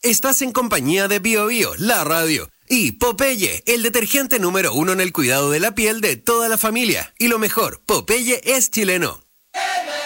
Estás en compañía de Bio Bio, la radio, y Popeye, el detergente número 1 en el cuidado de la piel de toda la familia. Y lo mejor, Popeye es chileno.